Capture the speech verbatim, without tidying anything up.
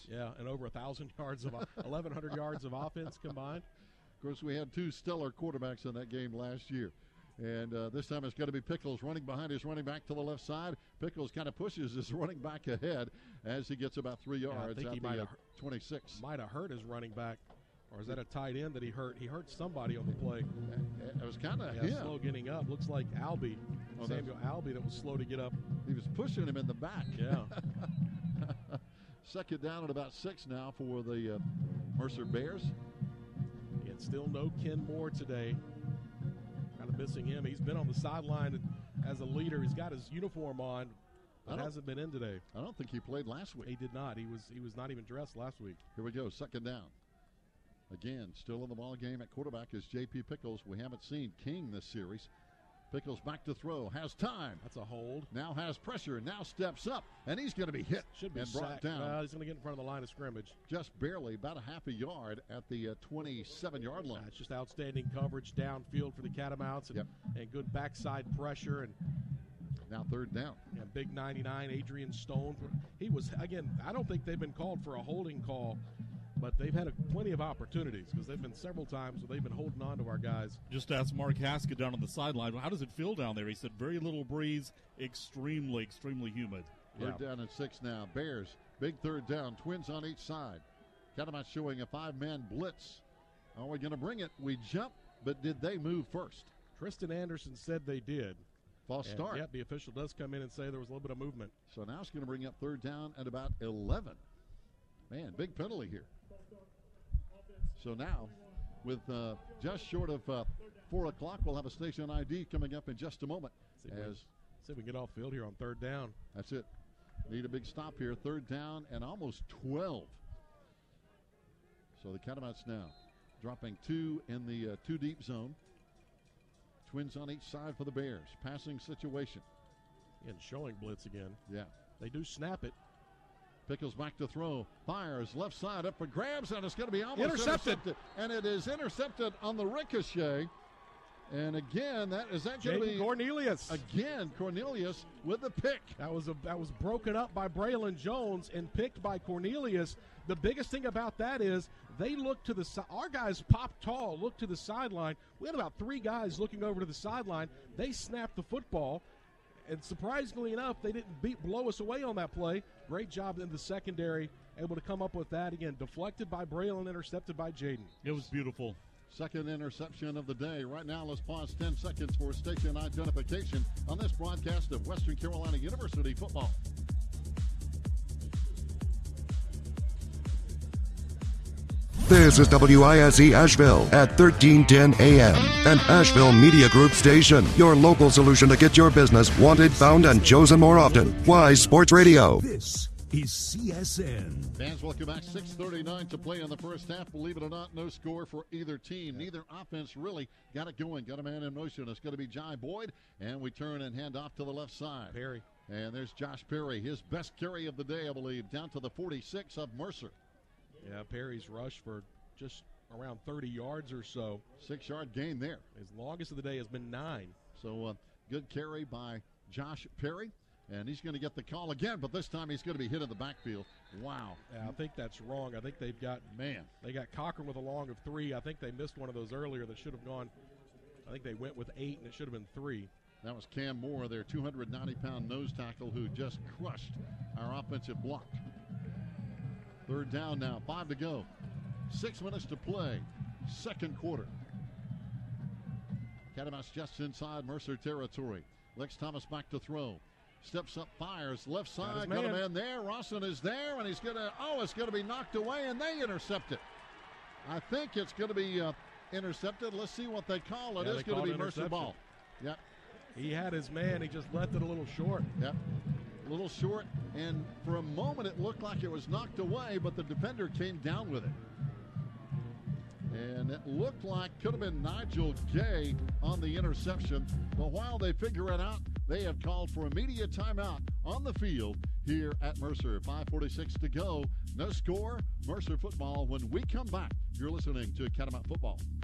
Yeah, and over one thousand yards of eleven hundred yards of offense combined. Of course, we had two stellar quarterbacks in that game last year. And uh, this time it's going to be Pickles running behind his running back to the left side. Pickles kind of pushes his running back ahead as he gets about three yards. Yeah, I think at he the might uh, have twenty-six. Might have hurt his running back. Or is that a tight end that he hurt? He hurt somebody on the play. It was kind of yeah, him. slow getting up. Looks like Albie, Oh, Samuel Albie, that was slow to get up. He was pushing him in the back. Yeah. Second down at about six now for the uh, Mercer Bears. And still no Ken Moore today. Kind of missing him. He's been on the sideline as a leader. He's got his uniform on, but hasn't been in today. I don't think he played last week. He did not. He was he was not even dressed last week. Here we go, second down. Again, still in the ball game at quarterback is J P. Pickles. We haven't seen King this series. Pickles back to throw, has time. That's a hold. Now has pressure, now steps up, and he's going to be hit Should be and brought sacked. down. Well, he's going to get in front of the line of scrimmage. Just barely, about a half a yard at the uh, twenty-seven-yard line. Uh, it's just outstanding coverage downfield for the Catamounts and, yep. and good backside pressure. And now third down. Yeah, big ninety-nine, Adrian Stone. He was, again, I don't think they've been called for a holding call, but they've had a, plenty of opportunities because they've been several times where they've been holding on to our guys. Just asked Mark Haskett down on the sideline, how does it feel down there? He said very little breeze, extremely, extremely humid. Third yeah. down and six now. Bears, big third down, twins on each side. Catamounts showing a five-man blitz. Are we going to bring it? We jump, but did they move first? Tristan Anderson said they did. False and start. Yeah, the official does come in and say there was a little bit of movement. So now it's going to bring up third down at about eleven. Man, big penalty here. So now, with uh, just short of uh, four o'clock, we'll have a station I D coming up in just a moment. See if, as we, see if we can get off field here on third down. That's it. Need a big stop here. Third down and almost twelve. So the Catamounts now dropping two in the uh, two deep zone. Twins on each side for the Bears. Passing situation. And showing blitz again. Yeah. They do snap it. Pickles back to throw. Fires left side up for grabs, and it's going to be almost intercepted. intercepted. And it is intercepted on the ricochet. And again, that is that going to be Cornelius again? Cornelius with the pick. That was a that was broken up by Braylon Jones and picked by Cornelius. The biggest thing about that is they look to the side. Our guys popped tall, looked to the sideline. We had about three guys looking over to the sideline. They snapped the football. And surprisingly enough, they didn't beat blow us away on that play. Great job in the secondary, able to come up with that. Again, deflected by Braylon, intercepted by Jaden. It was beautiful. Second interception of the day. Right now, let's pause ten seconds for station identification on this broadcast of Western Carolina University football. This is W I S E Asheville at thirteen ten A M, an Asheville Media Group station. Your local solution to get your business wanted, found, and chosen more often. Wise Sports Radio. This is C S N. Fans, welcome back. six thirty-nine to play in the first half. Believe it or not, no score for either team. Neither offense really got it going. Got a man in motion. It's going to be Jai Boyd, and we turn and hand off to the left side. Perry. And there's Josh Perry, his best carry of the day, I believe, down to the forty-six of Mercer. Yeah, Perry's rush for just around thirty yards or so. Six-yard gain there. His longest of the day has been nine. So uh, good carry by Josh Perry. And he's going to get the call again, but this time he's going to be hit in the backfield. Wow. Yeah, I think that's wrong. I think they've got man. They got Cochran with a long of three. I think they missed one of those earlier that should have gone. I think they went with eight, and it should have been three. That was Cam Moore, their two hundred ninety pound nose tackle, who just crushed our offensive block. Third down now, five to go. Six minutes to play, second quarter. Catamounts just inside Mercer territory. Lex Thomas back to throw. Steps up, fires, left side, got, got a man there. Rawson is there, and he's going to, oh, it's going to be knocked away, and they intercept it. I think it's going to be uh, intercepted. Let's see what they call it. Yeah, it's going to be Mercer ball. Yep. He had his man. He just left it a little short. Yep. A little short, and for a moment it looked like it was knocked away, but the defender came down with it. And it looked like could have been Nigel Gay on the interception. But while they figure it out, they have called for immediate timeout on the field here at Mercer. five forty-six to go. No score. Mercer football. When we come back, you're listening to Catamount Football.